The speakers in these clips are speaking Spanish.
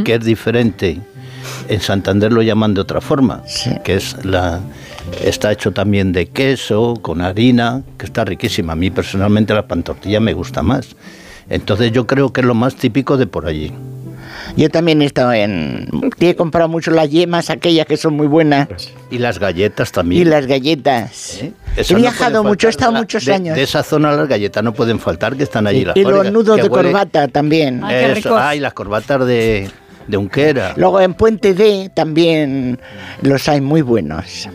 que es diferente. En Santander lo llaman de otra forma, que está hecho también de queso, con harina, que está riquísima. A mí personalmente la pantortilla me gusta más. Entonces yo creo que es lo más típico de por allí. Yo también he comprado mucho las yemas, aquellas que son muy buenas. Y las galletas también. Y las galletas. He viajado mucho, he estado muchos años. De esa zona las galletas no pueden faltar, que están allí. Y los nudos de corbata también. Y las corbatas de Unquera. Luego en Puente D también los hay muy buenos.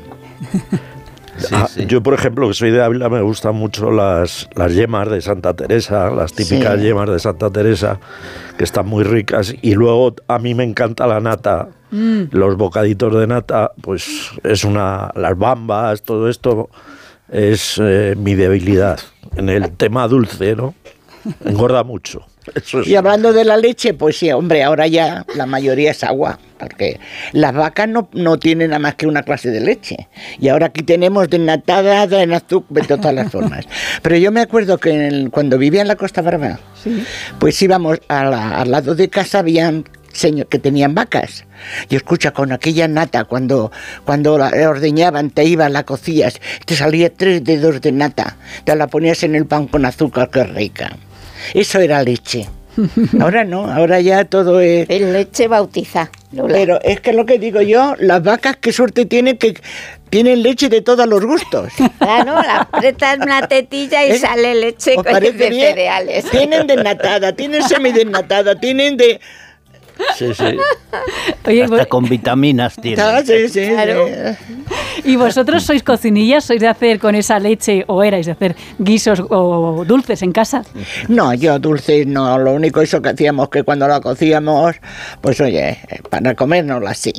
Sí. Yo, por ejemplo, que soy de Ávila, me gustan mucho las yemas de Santa Teresa, las típicas yemas de Santa Teresa, que están muy ricas. Y luego a mí me encanta la nata, los bocaditos de nata, pues las bambas, todo esto es mi debilidad. En el tema dulce, ¿no? Engorda mucho. Y hablando de la leche, pues sí, hombre, ahora ya la mayoría es agua, porque las vacas no tienen nada más que una clase de leche. Y ahora aquí tenemos desnatada, en azúcar, de todas las formas. Pero yo me acuerdo que cuando vivía en la Costa Brava, pues íbamos al lado de casa, habían señores que tenían vacas. Y escucha, con aquella nata, cuando la ordeñaban, te ibas, la cocías, te salía 3 dedos de nata, te la ponías en el pan con azúcar, qué rica. Eso era leche. Ahora no, ahora ya todo es leche bautizada. Pero es que lo que digo yo, las vacas qué suerte tienen, que tienen leche de todos los gustos. Claro, la apretas una tetilla y sale leche de cereales. Tienen desnatada, tienen semidesnatada, tienen de... Sí. Oye, hasta con vitaminas tiene. Sí, claro. Sí. ¿Y vosotros sois cocinillas? ¿Sois de hacer con esa leche, o erais de hacer guisos o dulces en casa? No, yo dulces no. Lo único eso que hacíamos, que cuando la cocíamos, pues oye, para comérnosla así.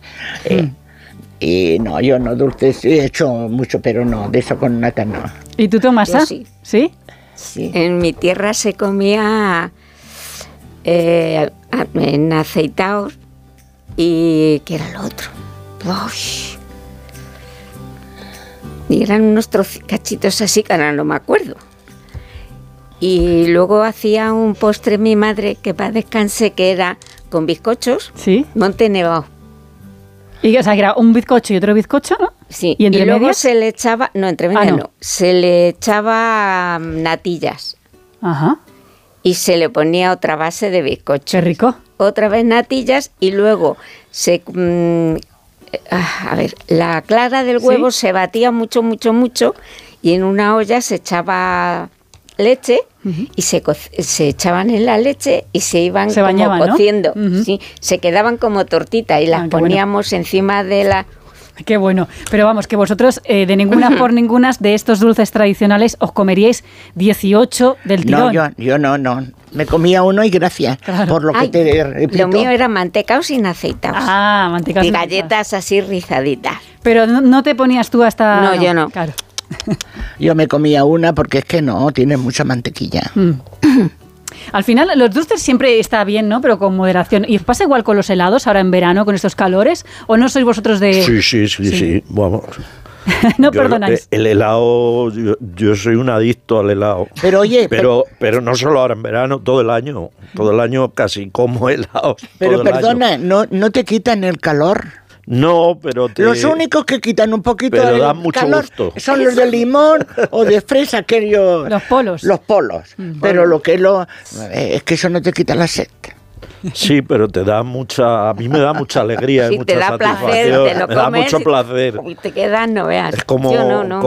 Y no, yo no dulces, he hecho mucho, pero no, de eso con nata no. ¿Y tú, Tomasa? Sí. ¿Sí? Sí. En mi tierra se comía en aceitaos y ¿qué era lo otro? ¡Uy! Y eran unos cachitos así que ahora no me acuerdo. Y luego hacía un postre mi madre, que para descanse, que era con bizcochos, Monte Nevado. Y o sea, que era un bizcocho y otro bizcocho, ¿no? Sí, y luego medias se le echaba, entre medias no, se le echaba natillas. Ajá. Y se le ponía otra base de bizcocho. Qué rico. Otra vez natillas y luego la clara del huevo se batía mucho y en una olla se echaba leche y se echaban en la leche y se iban como cociendo. ¿No? Sí, se quedaban como tortitas y las poníamos encima de la... Qué bueno, pero vamos, que vosotros de ninguna por ninguna de estos dulces tradicionales os comeríais 18 del tirón. No, yo no. Me comía uno y gracias, por lo que te repito. Lo mío era mantecao sin aceitaos. Ah, mantecao sin galletas así rizaditas. Pero no te ponías tú hasta... No, yo no. Claro. Yo me comía una porque es que no, tiene mucha mantequilla. Al final, los dulces siempre está bien, ¿no? Pero con moderación. ¿Y os pasa igual con los helados ahora en verano, con estos calores? ¿O no sois vosotros de...? Sí. Vamos. No perdonáis. El helado, yo soy un adicto al helado. Pero oye... Pero no solo ahora en verano, todo el año. Todo el año casi como helado. Pero perdona, ¿no te quitan el calor? No, pero los únicos que quitan un poquito pero el dan mucho calor gusto. Son los de limón o de fresa, aquellos... Los polos. Pero lo que es que eso no te quita la sed. Sí, pero te da mucha... A mí me da mucha alegría y mucha te da satisfacción. Placer, te lo me da mucho placer. Y te quedas, no veas. Es como...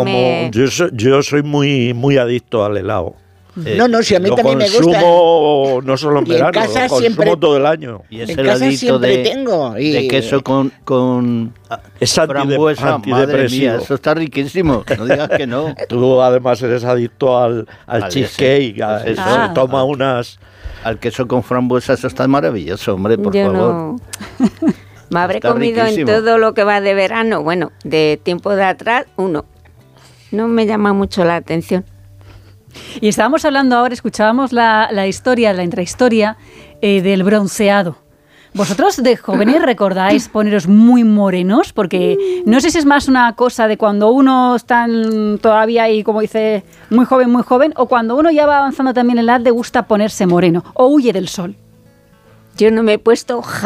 Yo soy muy adicto al helado. No, si a mí también me gusta. Lo consumo no solo en verano, lo consumo siempre, todo el año. Y es heladito de queso con frambuesa, madre mía, eso está riquísimo, no digas que no. Tú además eres adicto al cheesecake, toma unas... Al queso con frambuesa, eso está maravilloso, hombre, por favor. No. Me habré está comido riquísimo. En todo lo que va de verano, bueno, de tiempo de atrás, uno. No me llama mucho la atención. Y estábamos hablando ahora, escuchábamos la intrahistoria del bronceado. ¿Vosotros de jóvenes recordáis poneros muy morenos? Porque no sé si es más una cosa de cuando uno está todavía ahí, como dice, muy joven, o cuando uno ya va avanzando también en la edad, le gusta ponerse moreno, o huye del sol. Yo no me he puesto